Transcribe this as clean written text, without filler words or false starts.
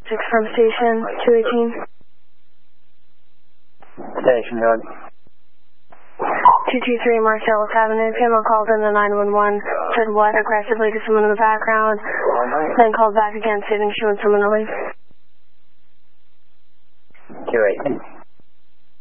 6 from station, 218. Station, go ahead. 223 Marcellus Avenue. Female called in the 911, said what aggressively to someone in the background, then called back again stating she wants someone to leave. 218.